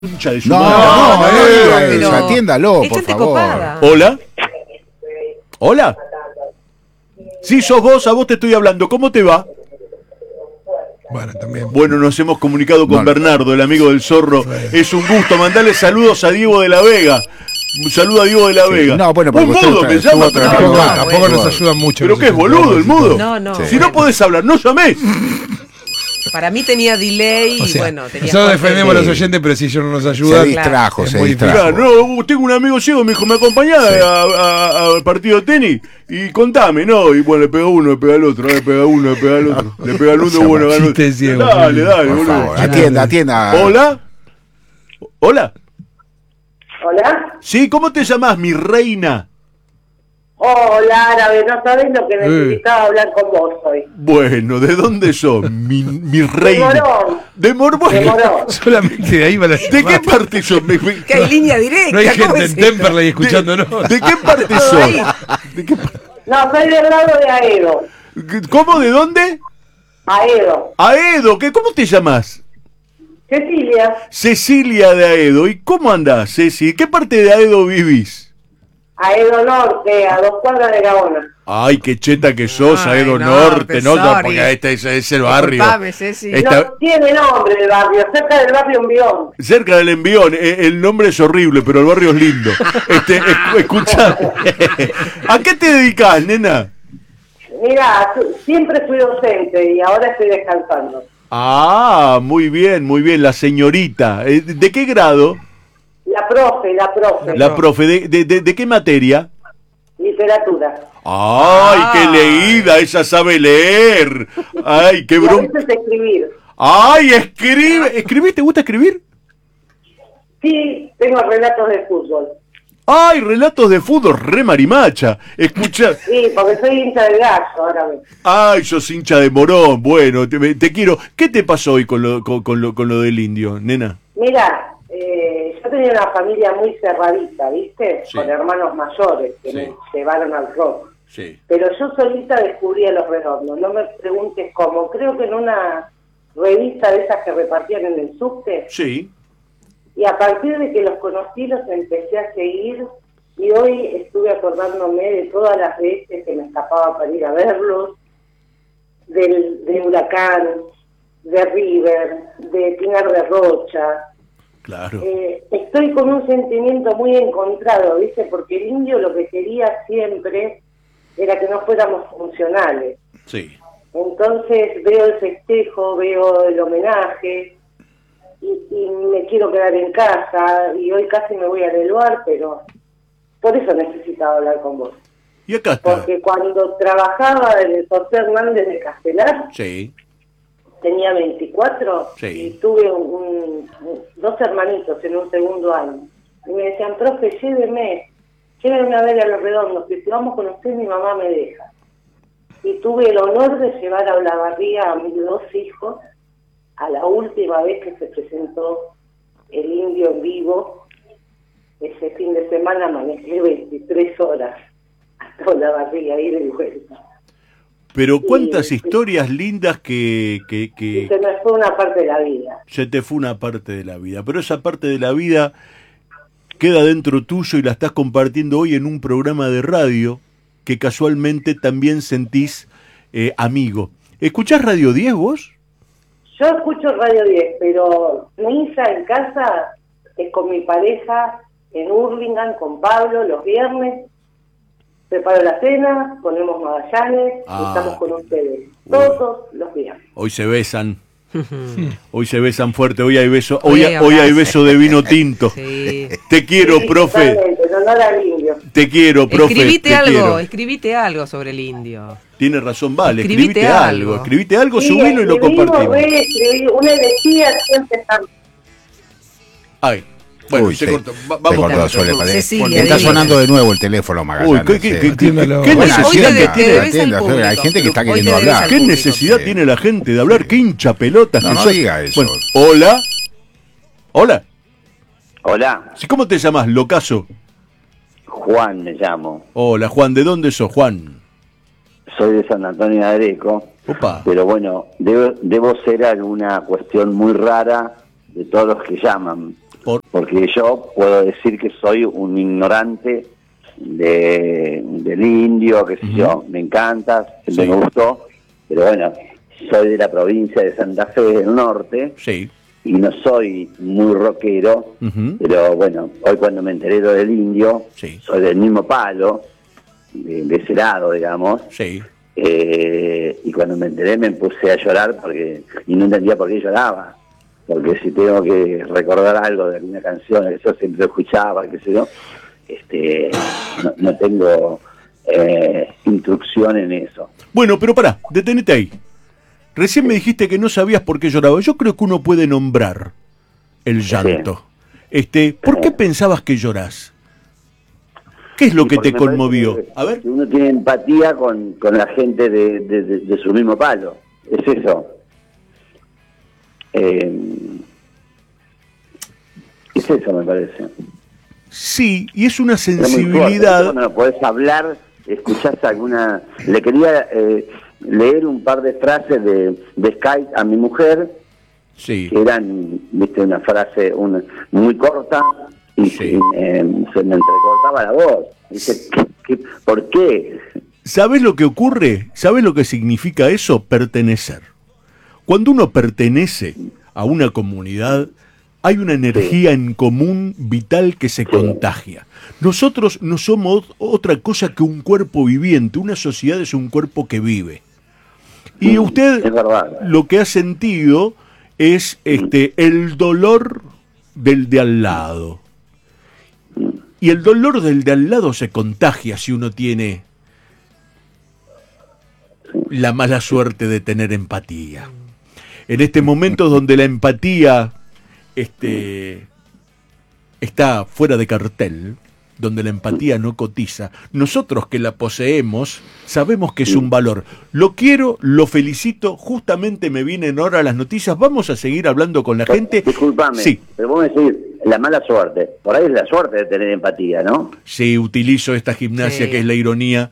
Concha de su No, madre. eso, atiéndalo, Es por gente favor. copada. Hola. Hola. Sí, sos vos, a vos te estoy hablando. ¿Cómo te va? Bueno, también. Bueno, nos hemos comunicado con No. Bernardo, el amigo del zorro. Es un gusto. Mandale saludos a Diego de la Vega. Un saludo a Diego de la Sí. Vega. No, bueno, porque un usted mudo me estuvo llama. trabajando. Tampoco bueno. nos ayudan mucho. Pero los que es boludo el mudo. No, no. Sí. Si no podés hablar, no llamés. Para mí tenía delay O y sea, bueno, tenía nosotros fuerte. defendemos a los Sí. oyentes, pero si ellos no nos Se ayudan. distrajo, es se muy distrajo. Mirá, no, tengo un amigo ciego, me dijo, ¿me acompañás al partido de tenis? Y contame, ¿no? Y bueno, le pega uno, le pega al otro, le pega uno, le pega al otro, le pega al uno, Chiste bueno, ganó. ciego, Dale, dale, Por boludo. favor, atienda. Hola. Hola. Hola. Sí, ¿cómo te llamás, mi reina? Hola, árabe, no sabés lo que necesitaba hablar con vos hoy. Bueno, ¿de dónde sos? Mi reina. Morón. De Morón. De Morón. Solamente de ahí va la ¿De qué llamada. parte sos? Que hay línea directa. No hay ¿cómo gente es en esto? Temperley escuchándonos. ¿De qué parte Todo sos? ahí. ¿De qué parte? No, soy del lado de Aedo. ¿Cómo? ¿De dónde? Aedo. Aedo. ¿Cómo te llamas? Cecilia. Cecilia de Aedo. ¿Y cómo andás, Ceci? ¿Qué parte de Aedo vivís? Aedo Norte, a 2 cuadras de Gaona. Ay, qué cheta que sos, Ay, Aedo no, Norte, no, sorry. porque este es el barrio. Disculpame, Ceci. No tiene nombre el barrio, cerca del barrio Envión. Cerca del Envión, el nombre es horrible, pero el barrio es lindo. Escuchá, ¿a qué te dedicás, nena? Mira, siempre fui docente y ahora estoy descansando. Ah, muy bien, la señorita. ¿De qué grado? La profe. La profe, ¿de qué materia? Literatura. ¡Ay, qué leída! Ella sabe leer. ¡Ay, qué Y a bronca! veces escribir. ¡Ay, escribe! ¿Escribís? ¿Te gusta escribir? Sí, tengo relatos de fútbol. ¡Ay, relatos de fútbol! ¡Re marimacha! Escucha. Sí, porque soy hincha del Gallo ahora mismo. ¡Ay, sos hincha de Morón! Bueno, te quiero. ¿Qué te pasó hoy con lo del indio, nena? Mira, yo tenía una familia muy cerradita, ¿viste? Sí. Con hermanos mayores que Sí. me llevaron al rock. Sí. Pero yo solita descubrí a Los Redondos. No me preguntes cómo. Creo que en una revista de esas que repartían en el subte. Sí. Y a partir de que los conocí, los empecé a seguir. Y hoy estuve acordándome de todas las veces que me escapaba para ir a verlos. De Huracán, de River, de Pinar de Rocha. Claro. Estoy con un sentimiento muy encontrado, ¿viste? Porque el indio lo que quería siempre era que no fuéramos funcionales. Sí. Entonces veo el festejo, veo el homenaje y me quiero quedar en casa y hoy casi me voy a lugar, pero por eso necesitaba hablar con vos. Y acá está. Porque cuando trabajaba en el José Hernández de Castelar, Sí. tenía 24 Sí. y tuve dos hermanitos en un segundo año. Y me decían, profe, lléveme a ver a Los Redondos, que si vamos con usted mi mamá me deja. Y tuve el honor de llevar a Olavarría a mis 2 hijos a la última vez que se presentó el indio en vivo. Ese fin de semana manejé 23 horas hasta Olavarría, ida y vuelta. Pero cuántas Sí. historias lindas que Y se me fue una parte de la vida. se te fue una parte de la vida. Pero esa parte de la vida queda dentro tuyo y la estás compartiendo hoy en un programa de radio que casualmente también sentís amigo. ¿Escuchás Radio 10 vos? Yo escucho Radio 10, pero mi hija en casa es con mi pareja en Hurlingham, con Pablo, los viernes. Preparo la cena, ponemos Magallanes y estamos con ustedes. Todos los viernes. Hoy se besan. Hoy se besan fuerte, hoy hay beso, Hoy hoy hay hay abrazo. beso de vino tinto. Sí. Te quiero, Sí, profe. totalmente, en honor al indio. Te quiero, profe. Escribite algo sobre el indio. Tiene razón, vale. Escribite algo. Escribite algo, Sí, subilo y lo escribimos, compartimos. escribí una elegía siempre está. Ay, bueno, Uy, se sí. cortó. Se Vamos cortó, con suele otro. pasar. Cecilia, Está diga. sonando de nuevo el teléfono, Magallanes. Uy, ¿qué Atiéndalo. Bueno, necesidad Hoy que te tiene? debes al atienda, público. hay gente que está Hoy queriendo te debes hablar. al ¿Qué público. necesidad Sí. tiene la gente de hablar? ¿Qué hincha pelotas? No, que no sos? diga eso. Bueno, hola. Hola. Hola, Sí, ¿cómo te llamas, locazo? Juan me llamo. Hola, Juan. ¿De dónde sos, Juan? Soy de San Antonio de Areco, Opa. pero bueno, debo ser alguna cuestión muy rara de todos los que llaman. porque yo puedo decir que soy un ignorante del indio, qué sé yo, me encanta, siempre me gustó, pero bueno, soy de la provincia de Santa Fe del Norte, y no soy muy rockero, pero bueno, hoy cuando me enteré del indio, soy del mismo palo, de ese lado, digamos, y cuando me enteré me puse a llorar y no entendía por qué lloraba, porque si tengo que recordar algo de alguna canción que yo siempre escuchaba, qué sé yo, no tengo instrucción en eso. Bueno, pero pará, detenete ahí. Recién me dijiste que no sabías por qué lloraba. Yo creo que uno puede nombrar el llanto. ¿Por qué pensabas que llorás? ¿Qué es lo que te conmovió? A ver, uno tiene empatía con la gente de su mismo palo. Es eso. Es eso, me parece. Sí, y es una sensibilidad. Cuando podés hablar, escuchás alguna. Le quería leer un par de frases de Skype a mi mujer, que eran, viste, una frase muy corta, y se me entrecortaba la voz. Dice, ¿por qué? ¿Sabés lo que ocurre? ¿Sabés lo que significa eso? Pertenecer. Cuando uno pertenece a una comunidad, hay una energía en común vital que se contagia. Nosotros no somos otra cosa que un cuerpo viviente. Una sociedad es un cuerpo que vive. Y usted lo que ha sentido es el dolor del de al lado. Y el dolor del de al lado se contagia si uno tiene la mala suerte de tener empatía. En este momento donde la empatía está fuera de cartel, donde la empatía no cotiza, nosotros que la poseemos sabemos que es un valor. Lo quiero, lo felicito, justamente me vienen ahora las noticias, vamos a seguir hablando con la gente. Disculpame, pero vos me decís, la mala suerte, por ahí es la suerte de tener empatía, ¿no? Sí, utilizo esta gimnasia que es la ironía,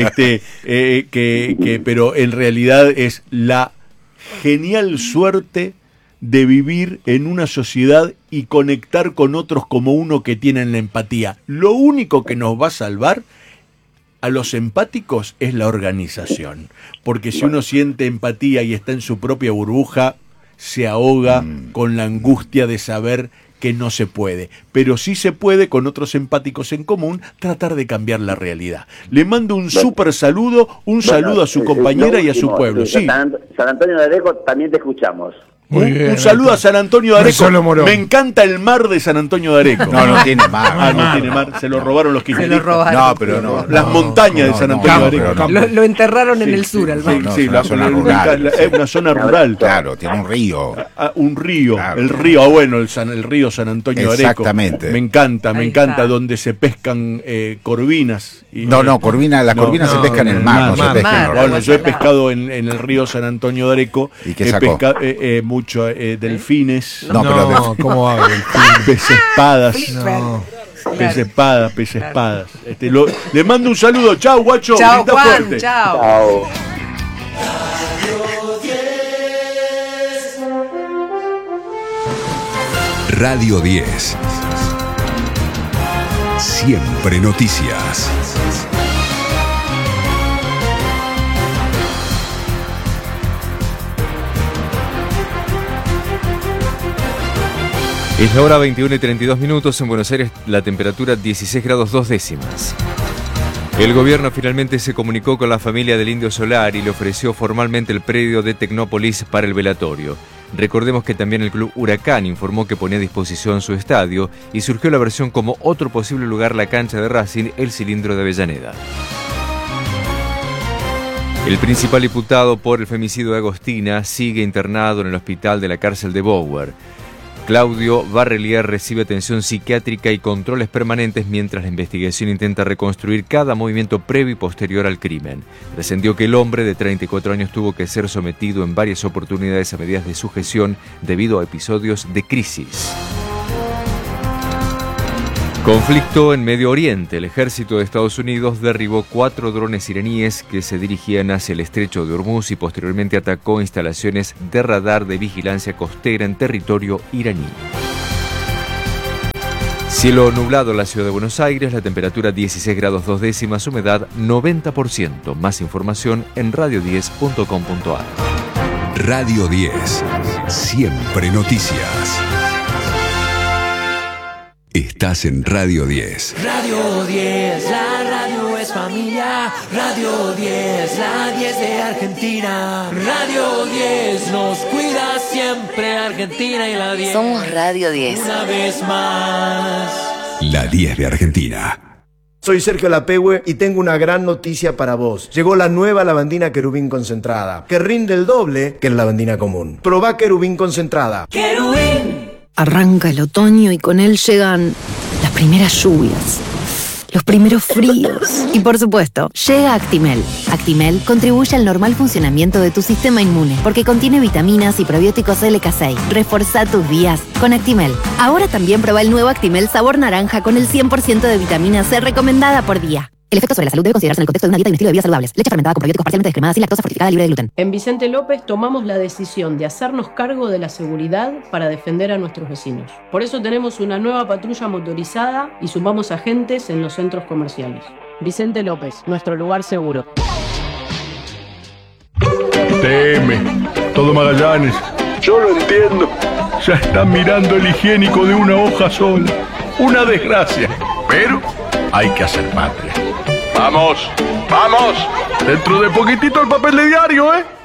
pero en realidad es la genial suerte de vivir en una sociedad y conectar con otros como uno que tienen la empatía. Lo único que nos va a salvar a los empáticos es la organización, porque si uno siente empatía y está en su propia burbuja, se ahoga con la angustia de saber que no se puede, pero sí se puede con otros empáticos en común tratar de cambiar la realidad. Le mando un súper saludo, saludo a su compañera y a su pueblo. Sí. San Antonio de Areco, también te escuchamos. Un saludo a San Antonio de Areco. Me encanta el mar de San Antonio de Areco. No tiene mar. No tiene mar. Se lo robaron los kirchneristas. Se lo robaron. No, pero no. Las montañas de San Antonio de Areco. Lo enterraron en el sur, al mar. Sí, la zona rural. Es una zona rural. Claro, tiene un río. Un río. Claro. El río, el río San Antonio de Areco. Exactamente. Me encanta, donde se pescan corvinas. Las corvinas se pescan en el mar, no se pescan en el río. Yo he pescado en el río San Antonio de Areco. ¿Y qué sacó? Mucho delfines. No, ¿cómo va? Peces espadas. No. Peces espadas. Le mando un saludo. Chau, guacho. Chau, Grita Juan. fuerte. Chau. Radio 10. Siempre noticias. Es la hora 21:32 en Buenos Aires, la temperatura 16 grados 2 décimas. El gobierno finalmente se comunicó con la familia del Indio Solari y le ofreció formalmente el predio de Tecnópolis para el velatorio. Recordemos que también el club Huracán informó que ponía a disposición su estadio y surgió la versión como otro posible lugar la cancha de Racing, el Cilindro de Avellaneda. El principal imputado por el femicidio de Agostina sigue internado en el hospital de la cárcel de Bower. Claudio Barrelier recibe atención psiquiátrica y controles permanentes mientras la investigación intenta reconstruir cada movimiento previo y posterior al crimen. Trascendió que el hombre de 34 años tuvo que ser sometido en varias oportunidades a medidas de sujeción debido a episodios de crisis. Conflicto en Medio Oriente. El ejército de Estados Unidos derribó 4 drones iraníes que se dirigían hacia el estrecho de Hormuz y posteriormente atacó instalaciones de radar de vigilancia costera en territorio iraní. Cielo nublado en la ciudad de Buenos Aires, la temperatura 16 grados 2 décimas, humedad 90%. Más información en radio10.com.ar. Radio 10. Siempre noticias. Estás en Radio 10. Radio 10, la radio es familia. Radio 10, la 10 de Argentina. Radio 10 nos cuida siempre Argentina y la 10. Somos Radio 10. Una vez más. La 10 de Argentina. Soy Sergio Lapehue y tengo una gran noticia para vos. Llegó la nueva lavandina Querubín concentrada, que rinde el doble que la lavandina común. Probá Querubín concentrada. ¡Querubín! Arranca el otoño y con él llegan las primeras lluvias, los primeros fríos y, por supuesto, llega Actimel. Actimel contribuye al normal funcionamiento de tu sistema inmune porque contiene vitaminas y probióticos LK6. Reforzá tus días con Actimel. Ahora también probá el nuevo Actimel sabor naranja con el 100% de vitamina C recomendada por día. El efecto sobre la salud debe considerarse en el contexto de una dieta y un estilo de vida saludables. Leche fermentada con probióticos parcialmente descremada, sin lactosa, fortificada, libre de gluten. En Vicente López tomamos la decisión de hacernos cargo de la seguridad para defender a nuestros vecinos. Por eso tenemos una nueva patrulla motorizada y sumamos agentes en los centros comerciales. Vicente López, nuestro lugar seguro. TM, todo Magallanes. Yo lo entiendo. Ya están mirando el higiénico de una hoja sola. Una desgracia. Pero hay que hacer patria. ¡Vamos! ¡Vamos! Dentro de poquitito el papel de diario, ¿eh?